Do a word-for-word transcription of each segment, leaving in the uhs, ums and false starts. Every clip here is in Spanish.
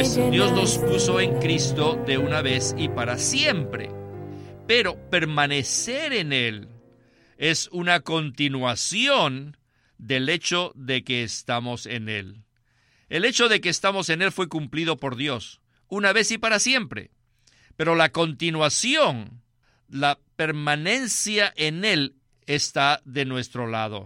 Pues Dios nos puso en Cristo de una vez y para siempre. Pero permanecer en Él es una continuación del hecho de que estamos en Él. El hecho de que estamos en Él fue cumplido por Dios, una vez y para siempre. Pero la continuación, la permanencia en Él, está de nuestro lado.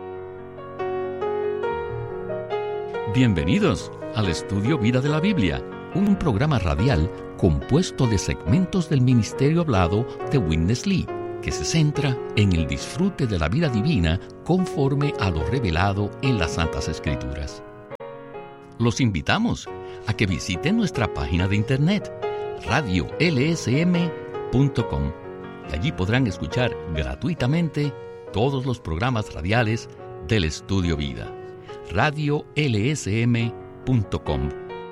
Bienvenidos al Estudio Vida de la Biblia, un programa radial compuesto de segmentos del ministerio hablado de Witness Lee, que se centra en el disfrute de la vida divina conforme a lo revelado en las Santas Escrituras. Los invitamos a que visiten nuestra página de internet, radio l s m punto com, y allí podrán escuchar gratuitamente todos los programas radiales del Estudio Vida. radio l s m punto com.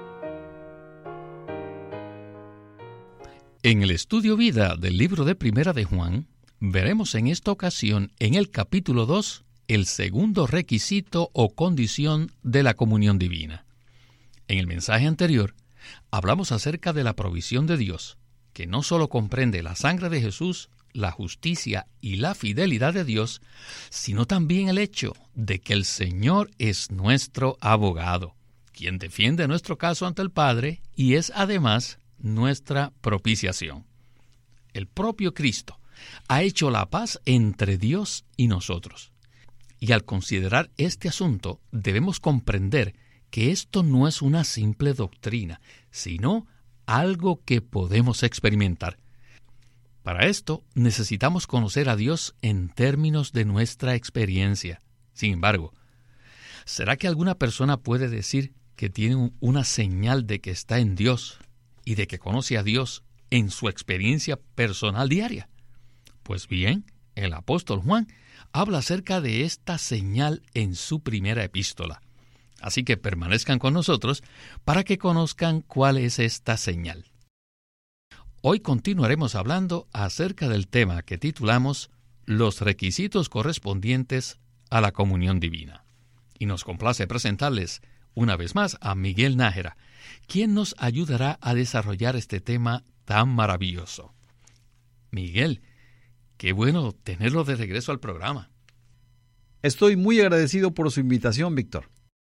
En el Estudio Vida del libro de Primera de Juan, veremos en esta ocasión, en el capítulo dos, el segundo requisito o condición de la comunión divina. En el mensaje anterior, hablamos acerca de la provisión de Dios, que no solo comprende la sangre de Jesús, la justicia y la fidelidad de Dios, sino también el hecho de que el Señor es nuestro abogado, quien defiende nuestro caso ante el Padre y es además nuestra propiciación. El propio Cristo ha hecho la paz entre Dios y nosotros. Y al considerar este asunto, debemos comprender que esto no es una simple doctrina, sino algo que podemos experimentar. Para esto, necesitamos conocer a Dios en términos de nuestra experiencia. Sin embargo, ¿será que alguna persona puede decir que tiene una señal de que está en Dios y de que conoce a Dios en su experiencia personal diaria? Pues bien, el apóstol Juan habla acerca de esta señal en su primera epístola. Así que permanezcan con nosotros para que conozcan cuál es esta señal. Hoy continuaremos hablando acerca del tema que titulamos Los requisitos correspondientes a la comunión divina. Y nos complace presentarles una vez más a Miguel Nájera, quien nos ayudará a desarrollar este tema tan maravilloso. Miguel, qué bueno tenerlo de regreso al programa. Estoy muy agradecido por su invitación, Víctor.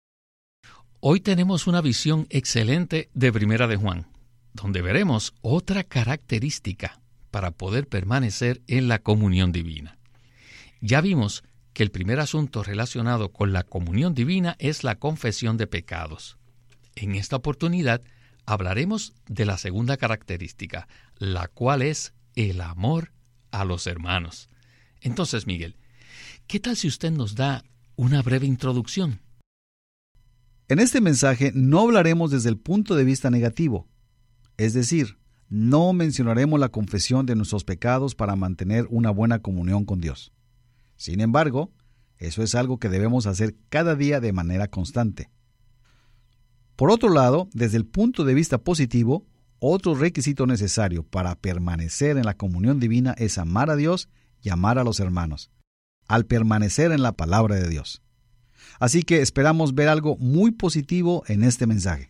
Hoy tenemos una visión excelente de Primera de Juan, donde veremos otra característica para poder permanecer en la comunión divina. Ya vimos que el primer asunto relacionado con la comunión divina es la confesión de pecados. En esta oportunidad hablaremos de la segunda característica, la cual es el amor a los hermanos. Entonces, Miguel, ¿qué tal si usted nos da una breve introducción? En este mensaje no hablaremos desde el punto de vista negativo, es decir, no mencionaremos la confesión de nuestros pecados para mantener una buena comunión con Dios. Sin embargo, eso es algo que debemos hacer cada día de manera constante. Por otro lado, desde el punto de vista positivo, otro requisito necesario para permanecer en la comunión divina es amar a Dios y amar a los hermanos, al permanecer en la palabra de Dios. Así que esperamos ver algo muy positivo en este mensaje.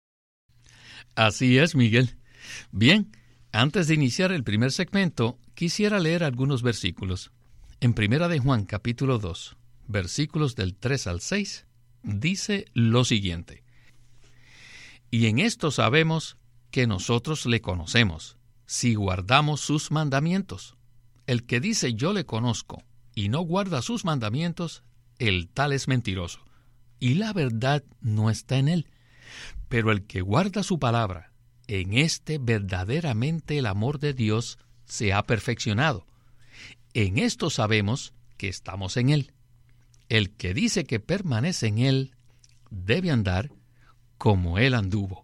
Así es, Miguel. Bien, antes de iniciar el primer segmento, quisiera leer algunos versículos. En Primera de Juan, capítulo dos, versículos del tres al seis, dice lo siguiente. Y en esto sabemos que nosotros le conocemos, si guardamos sus mandamientos. El que dice yo le conozco y no guarda sus mandamientos, el tal es mentiroso, y la verdad no está en él. Pero el que guarda su palabra, en este verdaderamente el amor de Dios se ha perfeccionado. En esto sabemos que estamos en Él. El que dice que permanece en Él, debe andar como Él anduvo.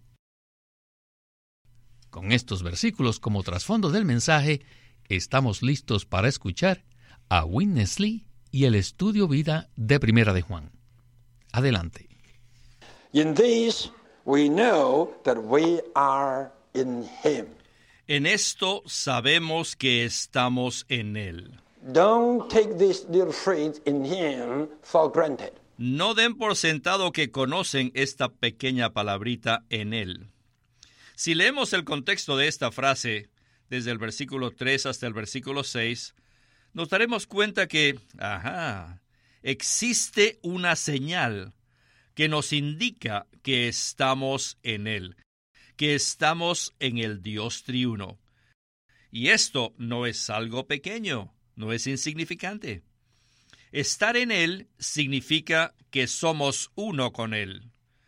Con estos versículos como trasfondo del mensaje, estamos listos para escuchar a Witness Lee y el Estudio Vida de Primera de Juan. Adelante. In this we know that we are in Him. En esto sabemos que estamos en Él. Don't take this little phrase in Him for granted. No den por sentado que conocen esta pequeña palabrita en Él. Si leemos el contexto de esta frase, desde el versículo tres hasta el versículo seis, nos daremos cuenta que, ajá, existe una señal que nos indica que estamos en Él, que estamos en el Dios triuno. Y esto no es algo pequeño, no es insignificante. Estar en Él significa que somos uno con Él.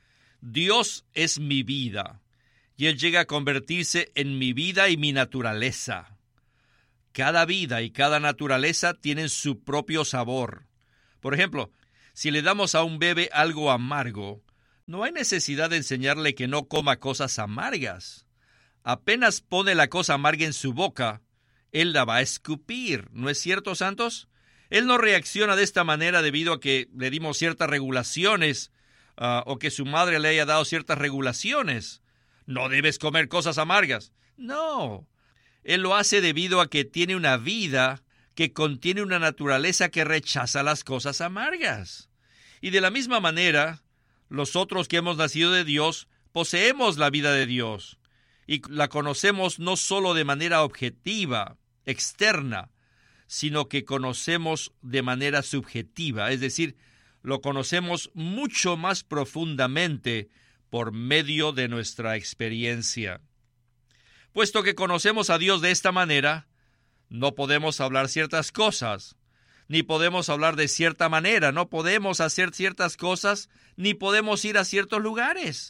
Dios es mi vida, y Él llega a convertirse en mi vida y mi naturaleza. Cada vida y cada naturaleza tienen su propio sabor. Por ejemplo, si le damos a un bebé algo amargo, no hay necesidad de enseñarle que no coma cosas amargas. Apenas pone la cosa amarga en su boca, él la va a escupir, ¿no es cierto, santos? Él no reacciona de esta manera debido a que le dimos ciertas regulaciones uh, o que su madre le haya dado ciertas regulaciones. No debes comer cosas amargas. No, él lo hace debido a que tiene una vida que contiene una naturaleza que rechaza las cosas amargas. Y de la misma manera, los otros que hemos nacido de Dios, poseemos la vida de Dios y la conocemos no solo de manera objetiva, externa, sino que conocemos de manera subjetiva, es decir, lo conocemos mucho más profundamente por medio de nuestra experiencia. Puesto que conocemos a Dios de esta manera, no podemos hablar ciertas cosas, ni podemos hablar de cierta manera, no podemos hacer ciertas cosas, ni podemos ir a ciertos lugares.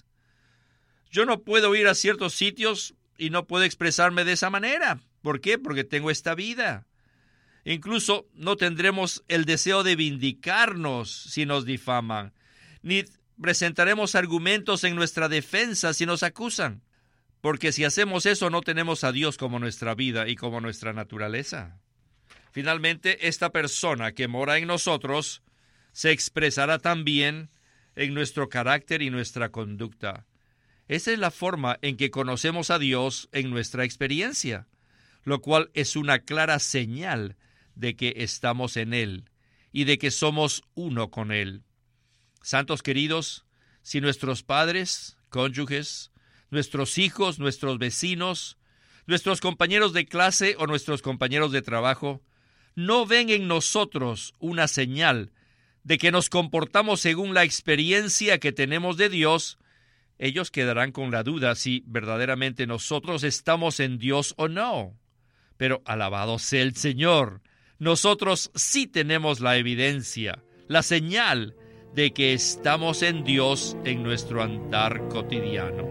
Yo no puedo ir a ciertos sitios y no puedo expresarme de esa manera. ¿Por qué? Porque tengo esta vida. Incluso no tendremos el deseo de vindicarnos si nos difaman, ni presentaremos argumentos en nuestra defensa si nos acusan. Porque si hacemos eso, no tenemos a Dios como nuestra vida y como nuestra naturaleza. Finalmente, esta persona que mora en nosotros se expresará también en nuestro carácter y nuestra conducta. Esa es la forma en que conocemos a Dios en nuestra experiencia, lo cual es una clara señal de que estamos en Él y de que somos uno con Él. Santos queridos, si nuestros padres, cónyuges, nuestros hijos, nuestros vecinos, nuestros compañeros de clase o nuestros compañeros de trabajo no ven en nosotros una señal de que nos comportamos según la experiencia que tenemos de Dios, ellos quedarán con la duda si verdaderamente nosotros estamos en Dios o no. Pero alabado sea el Señor, nosotros sí tenemos la evidencia, la señal de que estamos en Dios en nuestro andar cotidiano.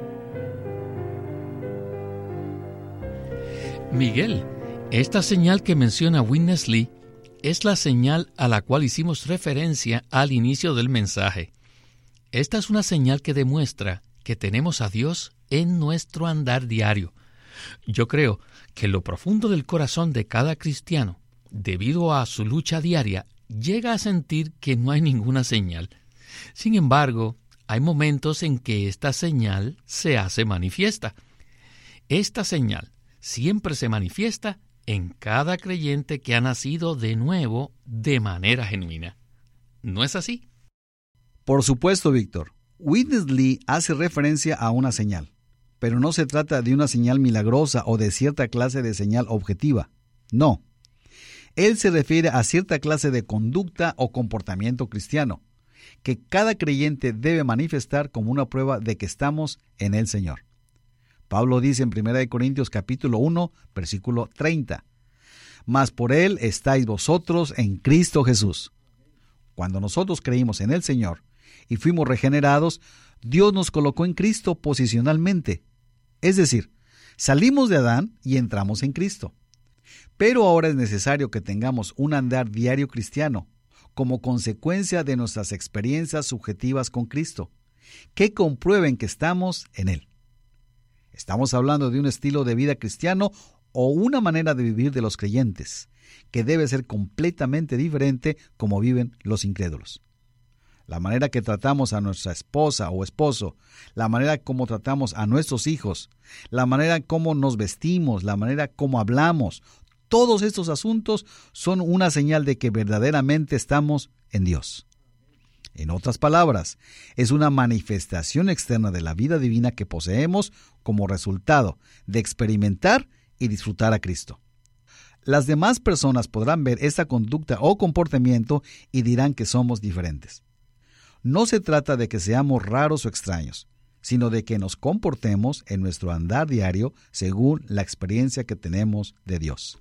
Miguel, esta señal que menciona Witness Lee es la señal a la cual hicimos referencia al inicio del mensaje. Esta es una señal que demuestra que tenemos a Dios en nuestro andar diario. Yo creo que lo profundo del corazón de cada cristiano, debido a su lucha diaria, llega a sentir que no hay ninguna señal. Sin embargo, hay momentos en que esta señal se hace manifiesta. Esta señal siempre se manifiesta en cada creyente que ha nacido de nuevo de manera genuina. ¿No es así? Por supuesto, Víctor. Witness Lee hace referencia a una señal, pero no se trata de una señal milagrosa o de cierta clase de señal objetiva. No. Él se refiere a cierta clase de conducta o comportamiento cristiano, que cada creyente debe manifestar como una prueba de que estamos en el Señor. Pablo dice en primera de Corintios capítulo uno, versículo treinta, «Mas por Él estáis vosotros en Cristo Jesús». Cuando nosotros creímos en el Señor y fuimos regenerados, Dios nos colocó en Cristo posicionalmente. Es decir, salimos de Adán y entramos en Cristo. Pero ahora es necesario que tengamos un andar diario cristiano, como consecuencia de nuestras experiencias subjetivas con Cristo, que comprueben que estamos en Él. Estamos hablando de un estilo de vida cristiano o una manera de vivir de los creyentes, que debe ser completamente diferente como viven los incrédulos. La manera que tratamos a nuestra esposa o esposo, la manera como tratamos a nuestros hijos, la manera como nos vestimos, la manera como hablamos, todos estos asuntos son una señal de que verdaderamente estamos en Dios. En otras palabras, es una manifestación externa de la vida divina que poseemos como resultado de experimentar y disfrutar a Cristo. Las demás personas podrán ver esta conducta o comportamiento y dirán que somos diferentes. No se trata de que seamos raros o extraños, sino de que nos comportemos en nuestro andar diario según la experiencia que tenemos de Dios.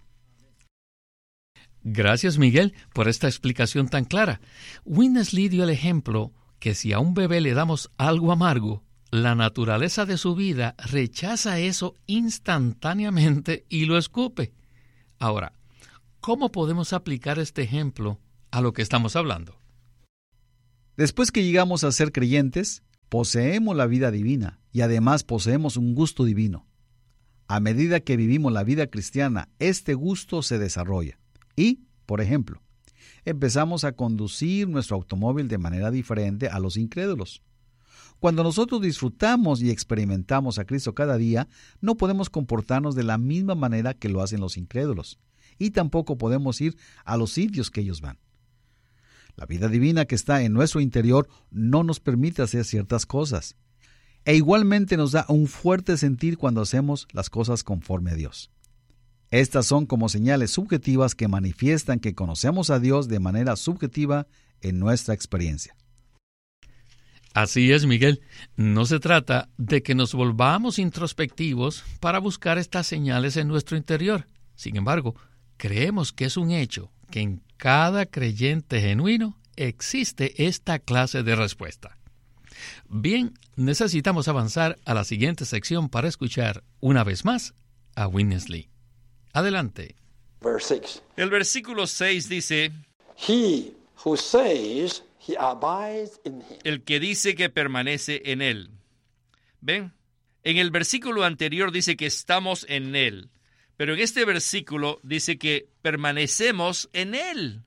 Gracias, Miguel, por esta explicación tan clara. Winnesley dio el ejemplo que si a un bebé le damos algo amargo, la naturaleza de su vida rechaza eso instantáneamente y lo escupe. Ahora, ¿cómo podemos aplicar este ejemplo a lo que estamos hablando? Después que llegamos a ser creyentes, poseemos la vida divina y además poseemos un gusto divino. A medida que vivimos la vida cristiana, este gusto se desarrolla. Y, por ejemplo, empezamos a conducir nuestro automóvil de manera diferente a los incrédulos. Cuando nosotros disfrutamos y experimentamos a Cristo cada día, no podemos comportarnos de la misma manera que lo hacen los incrédulos, y tampoco podemos ir a los sitios que ellos van. La vida divina que está en nuestro interior no nos permite hacer ciertas cosas, e igualmente nos da un fuerte sentir cuando hacemos las cosas conforme a Dios. Estas son como señales subjetivas que manifiestan que conocemos a Dios de manera subjetiva en nuestra experiencia. Así es, Miguel. No se trata de que nos volvamos introspectivos para buscar estas señales en nuestro interior. Sin embargo, creemos que es un hecho que en cada creyente genuino existe esta clase de respuesta. Bien, necesitamos avanzar a la siguiente sección para escuchar una vez más a Winnesley. Adelante. Verse six. El versículo seis dice, He who says he abides in him. el que dice que permanece en él. ¿Ven? En el versículo anterior dice que estamos en él, pero en este versículo dice que permanecemos en él.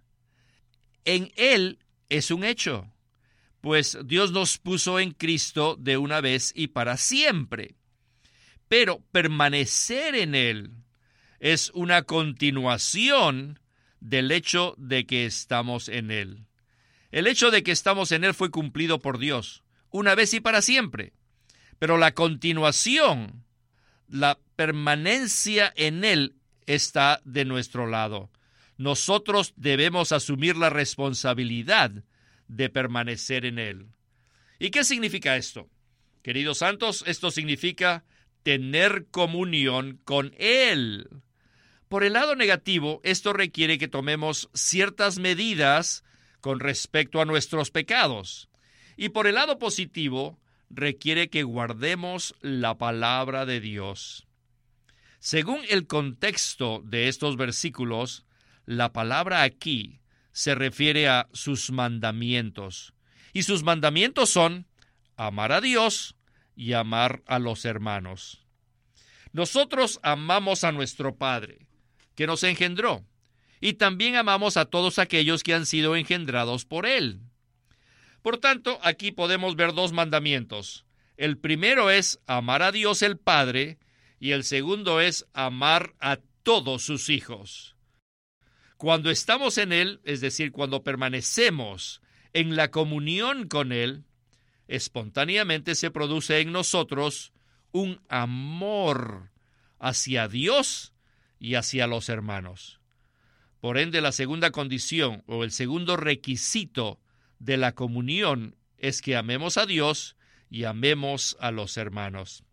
En él es un hecho, pues Dios nos puso en Cristo de una vez y para siempre. Pero permanecer en él es una continuación del hecho de que estamos en él. El hecho de que estamos en él fue cumplido por Dios, una vez y para siempre. Pero la continuación, la permanencia en él, está de nuestro lado. Nosotros debemos asumir la responsabilidad de permanecer en él. ¿Y qué significa esto? Queridos santos, esto significa tener comunión con él. Por el lado negativo, esto requiere que tomemos ciertas medidas con respecto a nuestros pecados. Y por el lado positivo, requiere que guardemos la palabra de Dios. Según el contexto de estos versículos, la palabra aquí se refiere a sus mandamientos. Y sus mandamientos son amar a Dios y amar a los hermanos. Nosotros amamos a nuestro Padre, que nos engendró, y también amamos a todos aquellos que han sido engendrados por Él. Por tanto, aquí podemos ver dos mandamientos. El primero es amar a Dios el Padre, y el segundo es amar a todos sus hijos. Cuando estamos en Él, es decir, cuando permanecemos en la comunión con Él, espontáneamente se produce en nosotros un amor hacia Dios y hacia los hermanos. Por ende, la segunda condición o el segundo requisito de la comunión es que amemos a Dios y amemos a los hermanos.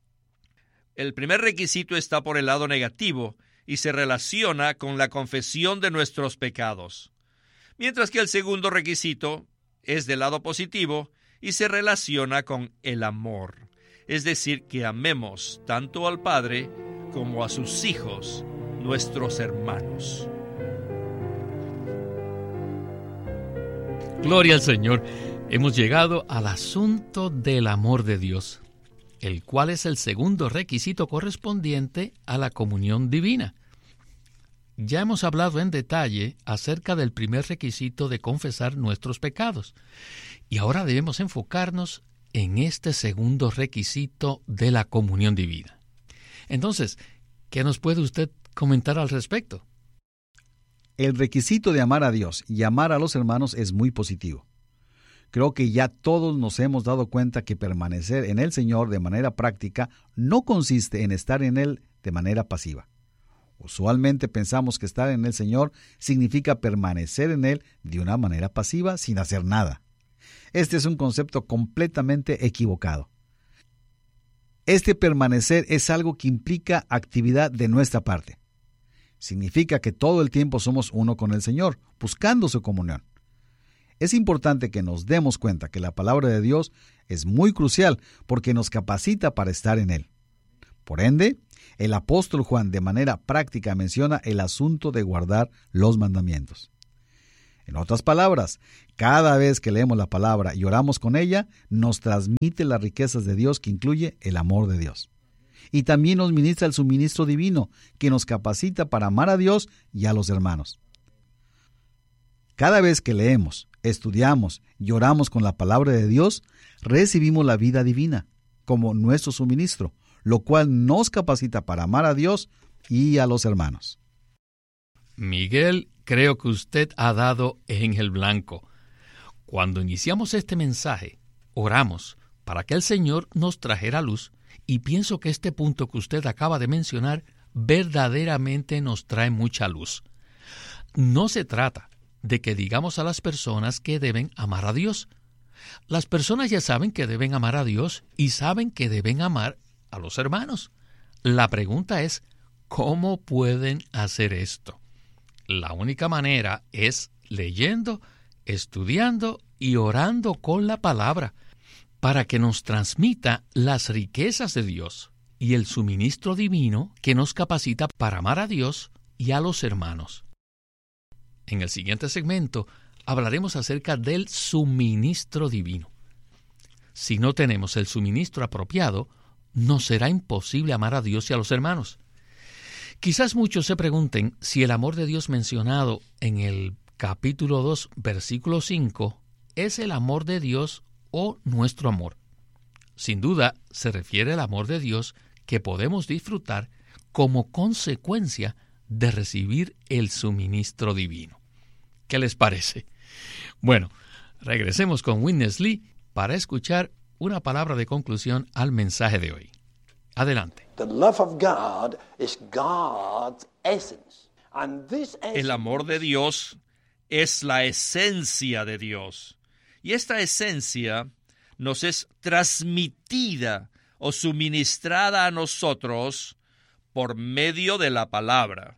El primer requisito está por el lado negativo y se relaciona con la confesión de nuestros pecados, mientras que el segundo requisito es del lado positivo y se relaciona con el amor, es decir, que amemos tanto al Padre como a sus hijos, nuestros hermanos. Gloria al Señor. Hemos llegado al asunto del amor de Dios, el cual es el segundo requisito correspondiente a la comunión divina. Ya hemos hablado en detalle acerca del primer requisito de confesar nuestros pecados, y ahora debemos enfocarnos en este segundo requisito de la comunión divina. Entonces, ¿qué nos puede usted comentar al respecto? El requisito de amar a Dios y amar a los hermanos es muy positivo. Creo que ya todos nos hemos dado cuenta que permanecer en el Señor de manera práctica no consiste en estar en Él de manera pasiva. Usualmente pensamos que estar en el Señor significa permanecer en Él de una manera pasiva sin hacer nada. Este es un concepto completamente equivocado. Este permanecer es algo que implica actividad de nuestra parte. Significa que todo el tiempo somos uno con el Señor, buscando su comunión. Es importante que nos demos cuenta que la palabra de Dios es muy crucial porque nos capacita para estar en Él. Por ende, el apóstol Juan de manera práctica menciona el asunto de guardar los mandamientos. En otras palabras, cada vez que leemos la palabra y oramos con ella, nos transmite las riquezas de Dios que incluye el amor de Dios. Y también nos ministra el suministro divino que nos capacita para amar a Dios y a los hermanos. Cada vez que leemos, estudiamos y oramos con la palabra de Dios, recibimos la vida divina como nuestro suministro, lo cual nos capacita para amar a Dios y a los hermanos. Miguel, creo que usted ha dado en el blanco. Cuando iniciamos este mensaje, oramos para que el Señor nos trajera luz, y pienso que este punto que usted acaba de mencionar verdaderamente nos trae mucha luz. No se trata de que digamos a las personas que deben amar a Dios. Las personas ya saben que deben amar a Dios y saben que deben amar a los hermanos. La pregunta es, ¿cómo pueden hacer esto? La única manera es leyendo, estudiando y orando con la palabra para que nos transmita las riquezas de Dios y el suministro divino que nos capacita para amar a Dios y a los hermanos. En el siguiente segmento hablaremos acerca del suministro divino. Si no tenemos el suministro apropiado, nos será imposible amar a Dios y a los hermanos. Quizás muchos se pregunten si el amor de Dios mencionado en el capítulo dos, versículo cinco, es el amor de Dios o nuestro amor. Sin duda, se refiere al amor de Dios que podemos disfrutar como consecuencia de recibir el suministro divino. ¿Qué les parece? Bueno, regresemos con Witness Lee para escuchar una palabra de conclusión al mensaje de hoy. Adelante. The love of God is God's essence. And this essence... El amor de Dios es la esencia de Dios. Y esta esencia nos es transmitida o suministrada a nosotros por medio de la palabra.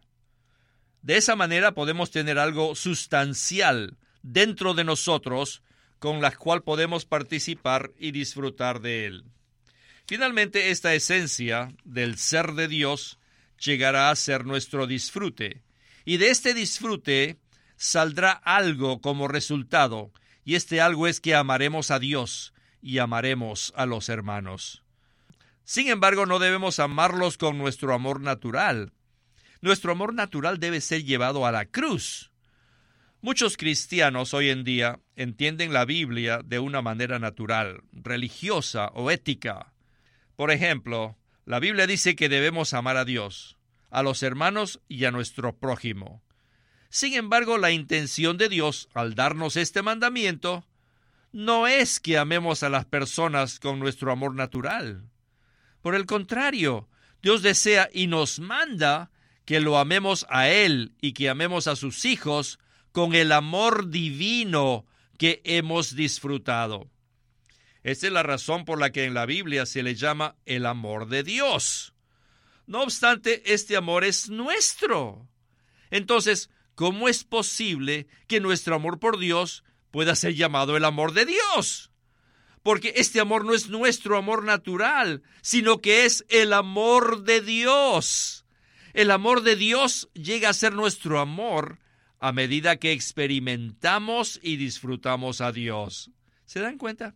De esa manera podemos tener algo sustancial dentro de nosotros con la cual podemos participar y disfrutar de él. Finalmente, esta esencia del ser de Dios llegará a ser nuestro disfrute. Y de este disfrute saldrá algo como resultado. Y este algo es que amaremos a Dios y amaremos a los hermanos. Sin embargo, no debemos amarlos con nuestro amor natural. Nuestro amor natural debe ser llevado a la cruz. Muchos cristianos hoy en día entienden la Biblia de una manera natural, religiosa o ética. Por ejemplo, la Biblia dice que debemos amar a Dios, a los hermanos y a nuestro prójimo. Sin embargo, la intención de Dios al darnos este mandamiento no es que amemos a las personas con nuestro amor natural. Por el contrario, Dios desea y nos manda que lo amemos a Él y que amemos a sus hijos con el amor divino que hemos disfrutado. Esta es la razón por la que en la Biblia se le llama el amor de Dios. No obstante, este amor es nuestro. Entonces, ¿cómo es posible que nuestro amor por Dios pueda ser llamado el amor de Dios? Porque este amor no es nuestro amor natural, sino que es el amor de Dios. El amor de Dios llega a ser nuestro amor a medida que experimentamos y disfrutamos a Dios. ¿Se dan cuenta?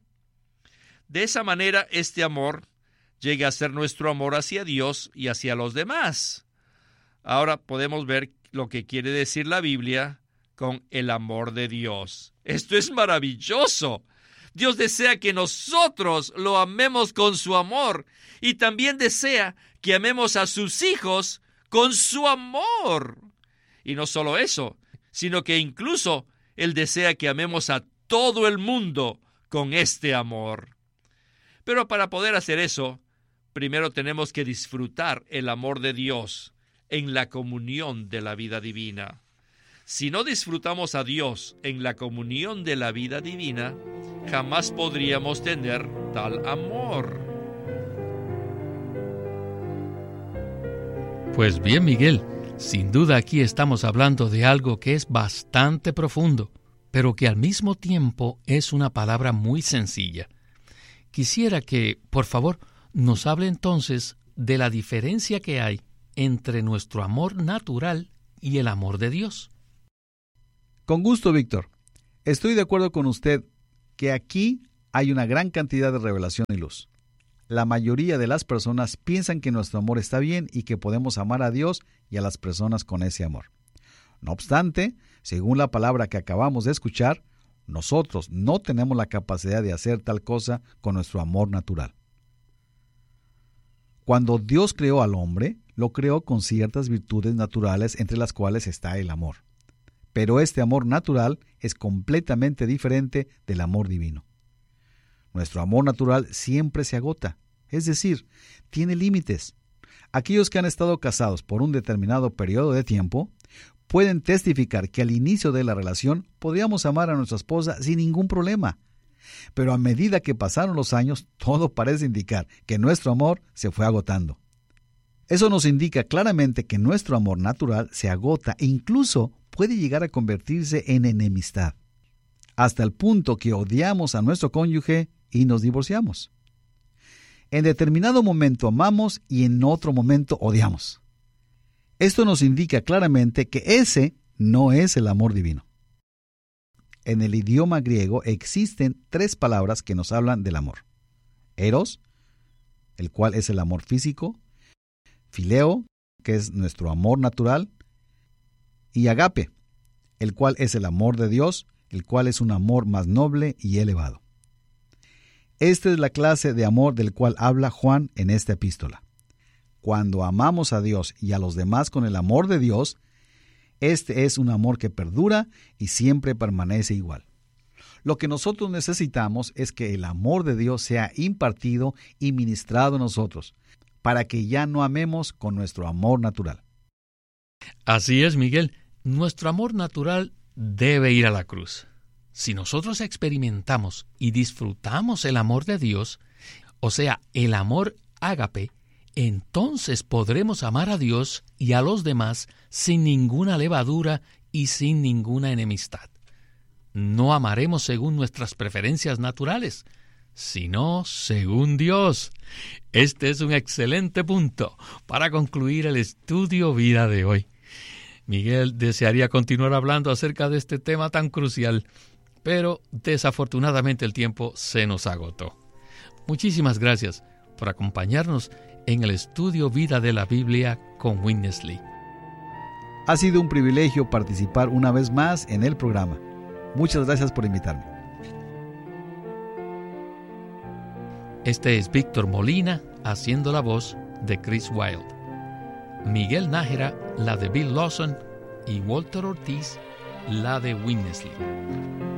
De esa manera, este amor llega a ser nuestro amor hacia Dios y hacia los demás. Ahora podemos ver lo que quiere decir la Biblia con el amor de Dios. Esto es maravilloso. Dios desea que nosotros lo amemos con su amor y también desea que amemos a sus hijos con su amor. Y no solo eso, sino que incluso Él desea que amemos a todo el mundo con este amor. Pero para poder hacer eso, primero tenemos que disfrutar el amor de Dios en la comunión de la vida divina. Si no disfrutamos a Dios en la comunión de la vida divina, jamás podríamos tener tal amor. Pues bien, Miguel, sin duda aquí estamos hablando de algo que es bastante profundo, pero que al mismo tiempo es una palabra muy sencilla. Quisiera que, por favor, nos hable entonces de la diferencia que hay entre nuestro amor natural y el amor de Dios. Con gusto, Víctor. Estoy de acuerdo con usted que aquí hay una gran cantidad de revelación y luz. La mayoría de las personas piensan que nuestro amor está bien y que podemos amar a Dios y a las personas con ese amor. No obstante, según la palabra que acabamos de escuchar, nosotros no tenemos la capacidad de hacer tal cosa con nuestro amor natural. Cuando Dios creó al hombre, lo creó con ciertas virtudes naturales entre las cuales está el amor. Pero este amor natural es completamente diferente del amor divino. Nuestro amor natural siempre se agota, es decir, tiene límites. Aquellos que han estado casados por un determinado periodo de tiempo pueden testificar que al inicio de la relación podríamos amar a nuestra esposa sin ningún problema. Pero a medida que pasaron los años, todo parece indicar que nuestro amor se fue agotando. Eso nos indica claramente que nuestro amor natural se agota e incluso puede llegar a convertirse en enemistad, hasta el punto que odiamos a nuestro cónyuge y nos divorciamos. En determinado momento amamos y en otro momento odiamos. Esto nos indica claramente que ese no es el amor divino. En el idioma griego existen tres palabras que nos hablan del amor. Eros, el cual es el amor físico, Fileo, que es nuestro amor natural, y agape, el cual es el amor de Dios, el cual es un amor más noble y elevado. Esta es la clase de amor del cual habla Juan en esta epístola. Cuando amamos a Dios y a los demás con el amor de Dios, este es un amor que perdura y siempre permanece igual. Lo que nosotros necesitamos es que el amor de Dios sea impartido y ministrado a nosotros, para que ya no amemos con nuestro amor natural. Así es, Miguel. Nuestro amor natural debe ir a la cruz. Si nosotros experimentamos y disfrutamos el amor de Dios, o sea, el amor ágape, entonces podremos amar a Dios y a los demás sin ninguna levadura y sin ninguna enemistad. No amaremos según nuestras preferencias naturales, sino según Dios. Este es un excelente punto para concluir el estudio vida de hoy. Miguel desearía continuar hablando acerca de este tema tan crucial, pero desafortunadamente el tiempo se nos agotó. Muchísimas gracias por acompañarnos en el estudio Vida de la Biblia con Witness Lee. Ha sido un privilegio participar una vez más en el programa. Muchas gracias por invitarme. Este es Víctor Molina haciendo la voz de Chris Wilde. Miguel Nájera, la de Bill Lawson, y Walter Ortiz, la de Witness Lee.